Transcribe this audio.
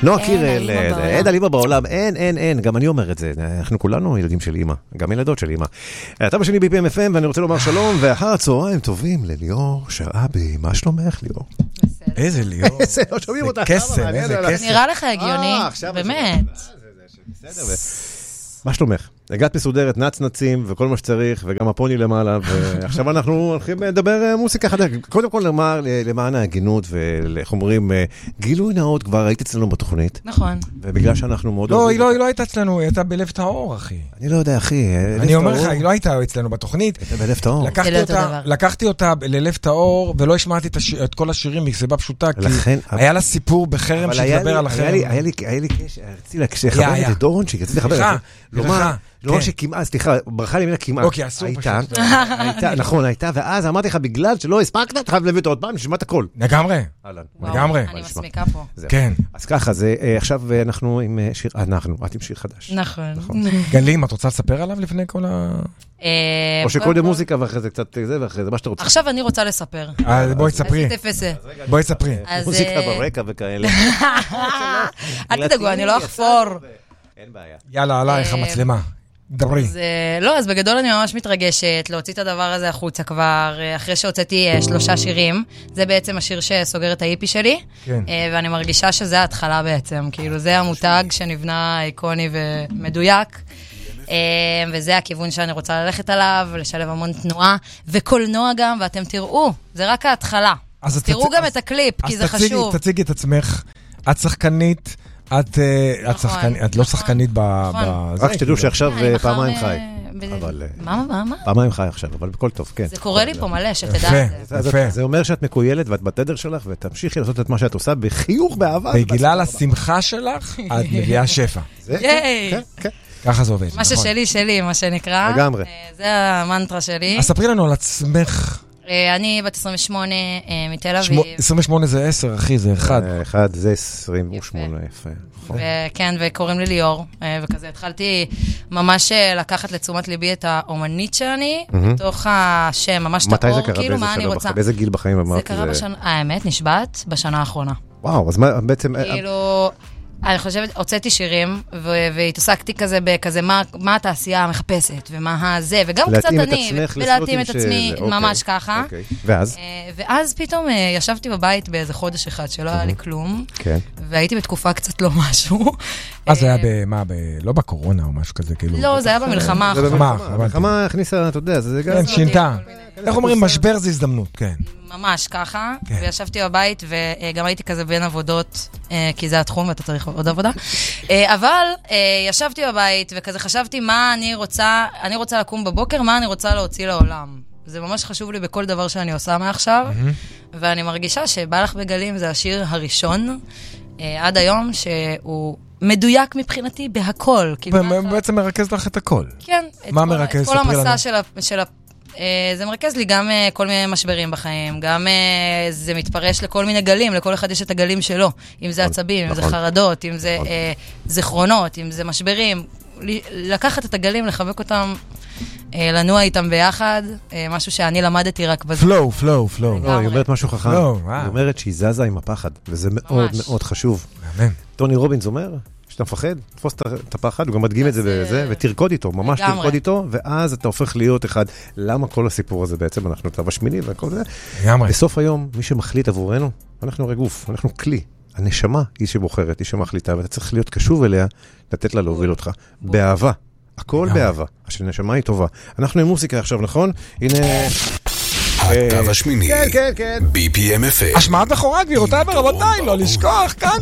נועה קירל, עד הליבה בעולם, אין, גם אני אומר את זה, אנחנו כולנו ילדים של אמא, גם ילדות של אמא. אתה בשני ב-PMFM, ואני רוצה לומר שלום, ואחר הצהריים טובים לליאור שרעבי, מה שלומך ליאור? איזה ליאור? לא שומעים אותך. איזה קסם. נראה לך הגיוני, באמת. בסדר, מה שלומך? הגעת מסודרת, נצנצים וכל מה שצריך, וגם הפוני למעלה, ועכשיו אנחנו הולכים לדבר מוסיקה חדשה. קודם כל למען ההגינות, ואיך אומרים, גילוי נאות כבר היית אצלנו בתוכנית. נכון. ובגלל שאנחנו מאוד... לא, היא לא הייתה אצלנו, היא הייתה בלב טהור, אחי. אני לא יודע, אחי. אני אומר לך, היא לא הייתה אצלנו בתוכנית. הייתה בלב טהור. לקחתי אותה ללב טהור, ולא השמעתי את כל השירים, מסיבה פשוטה, כי היה לה סיפור בחרם שתדבר על החרם. היה לי קשר, רציתי לחבר את דורונצ'יק, רציתי לחבר לא שכמעט, סליחה, ברכה לי מילה כמעט. אוקיי, אסור פשוט. נכון, הייתה, ואז אמרתי לך, בגלל שלא הספקת, אתה חייב להביא אותו עוד פעם, נשמע את הכל. לגמרי. אני מסמיקה פה. כן. אז ככה, עכשיו אנחנו עם שיר, את עם שיר חדש. נכון. גלים, את רוצה לספר עליו לפני כל ה... או שקודם מוזיקה ואחרי זה קצת זה, ואחרי זה מה שאתה רוצה. עכשיו אני רוצה לספר. בואי תספרי. בואי תספרי. מוזיקה ברקע וכאלה. אל תדאגו, אני לא אחפור. אין בעיה. יאללה, עלייך המצלמה. דברי. לא, אז בגדול אני ממש מתרגשת להוציא את הדבר הזה החוצה כבר, אחרי שהוצאתי 3 שירים. זה בעצם השיר שסוגר את האיפי שלי, ואני מרגישה שזה ההתחלה בעצם, כאילו זה המותג שנבנה איקוני ומדויק, וזה הכיוון שאני רוצה ללכת עליו, לשלב המון תנועה, וקולנוע גם, ואתם תראו, זה רק ההתחלה. אז תראו גם את הקליפ, כי זה חשוב. אז תציגי את עצמך, את שחקנית, את לא שחקנית רק שתדעו שעכשיו פעמיים חי. מה? פעמיים חי עכשיו, אבל בכל טוב, כן. זה קורה לי פה מלא, שתדע את זה. זה אומר שאת מקוילת ואת בתדר שלך, ותמשיכי לעשות את מה שאת עושה בחיוך באהבה. בגלל השמחה שלך, את מביאה שפע. ייי! ככה זה עובד. מה ששלי, מה שנקרא. לגמרי. זה המנטרה שלי. אז ספרי לנו על עצמך. אני בת 28 מתל אביב. 28 זה 10, אחי, זה 1. 1 זה 28, יפה. כן, וקוראים לי ליאור, וכזה התחלתי ממש לקחת לתשומת ליבי את האומנית שאני, בתוך השם, ממש מתי תאור, זה קרה? באיזה גיל בחיים אמרת? זה קרה בשנה, האמת, נשבעת, בשנה האחרונה. וואו, אז מה בעצם... כאילו... אני חושבת, הוצאתי שירים, והתעסקתי כזה בכזה, מה התעשייה מחפשת, ומה זה, וגם קצת אני, ולהתאים את עצמי, ממש ככה. ואז? ואז פתאום ישבתי בבית באיזה חודש אחד, שלא היה לי כלום, והייתי בתקופה קצת לא משהו. אז זה היה לא בקורונה או משהו כזה, כאילו... לא, זה היה במלחמה. המלחמה הכניסה, אתה יודע, זה גם... שינתה. איך אומרים, משבר זה הזדמנות, כן. ממש ככה, וישבתי בבית, וגם הייתי כזה בין עבודות, כי זה התחום, ואתה צריך עוד עבודה. אבל ישבתי בבית, וכזה חשבתי מה אני רוצה לקום בבוקר, מה אני רוצה להוציא לעולם. זה ממש חשוב לי בכל דבר שאני עושה מעכשיו, ואני מרגישה שבא לך בגלים זה השיר הראשון, עד היום, שהוא מדויק מבחינתי בהכל. בעצם מרכז לך את הכל. כן. מה מרכז? את כל המסע של זה מרכז לי גם כל מיני משברים בחיים, גם זה מתפרש לכל מיני גלים, לכל אחד יש את הגלים שלו, אם זה עצבים, אם זה חרדות, אם זה זיכרונות, אם זה משברים, לקחת את הגלים, לחבק אותם, לנוע איתם ביחד, משהו שאני למדתי רק בזה. פלואו. לא, היא אומרת משהו חכם. היא אומרת שהיא זזה עם הפחד, וזה מאוד מאוד חשוב. טוני רובינס אומר... שאתה מפחד, תפוס את הפחד, הוא גם מדגים את זה בזה, ותרקוד איתו, ממש תרקוד איתו, ואז אתה הופך להיות אחד. למה כל הסיפור הזה בעצם? אנחנו צו השמיני וכל זה. בסוף היום, מי שמחליט עבורנו, אנחנו הרי גוף, אנחנו כלי. הנשמה היא שבוחרת, היא שמחליטה, ואתה צריך להיות קשוב אליה, לתת לה להוביל אותך. באהבה. הכל באהבה. השנשמה היא טובה. אנחנו עם מוסיקה עכשיו, נכון? הנה... התו השמיני. כן. ב-PMFM. השמעת בכורה, גבירותיי ורבותיי, לא לשכוח, כאן